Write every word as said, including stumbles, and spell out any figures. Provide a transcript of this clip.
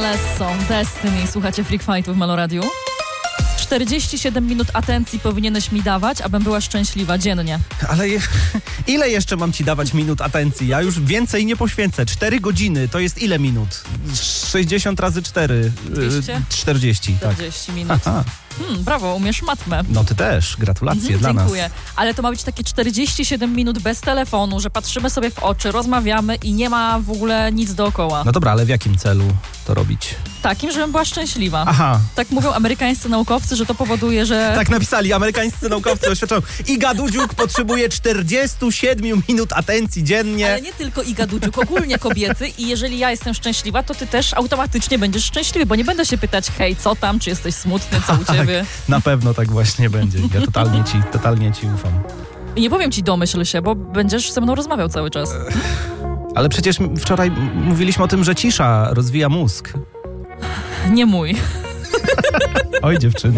Alesso, Destiny. Słuchacie Freak Fightu w Meloradiu. czterdzieści siedem minut atencji powinieneś mi dawać, abym była szczęśliwa dziennie. Ale je, ile jeszcze mam ci dawać minut atencji? Ja już więcej nie poświęcę. cztery godziny to jest ile minut? sześćdziesiąt razy cztery. dwieście? czterdzieści, tak. czterdzieści minut. Aha. Hmm, brawo, umiesz matmę. No ty też. Gratulacje Mhm, dla dziękuję. nas. Ale to ma być takie czterdzieści siedem minut bez telefonu, że patrzymy sobie w oczy, rozmawiamy i nie ma w ogóle nic dookoła. No dobra, ale w jakim celu to robić? Takim, żebym była szczęśliwa. Aha. Tak mówią amerykańscy naukowcy, że to powoduje, że... Tak napisali amerykańscy naukowcy, oświadczą. Iga Dudziuk potrzebuje czterdzieści siedem minut atencji dziennie. Ale nie tylko Iga Dudziuk, ogólnie kobiety i jeżeli ja jestem szczęśliwa, to ty też automatycznie będziesz szczęśliwy, bo nie będę się pytać, hej, co tam, czy jesteś smutny, co u ciebie. Tak, na pewno tak właśnie będzie. Ja totalnie ci, totalnie ci ufam. I nie powiem ci domyśl się, bo będziesz ze mną rozmawiał cały czas. Ale przecież wczoraj mówiliśmy o tym, że cisza rozwija mózg. Nie mój. Oj, dziewczyny.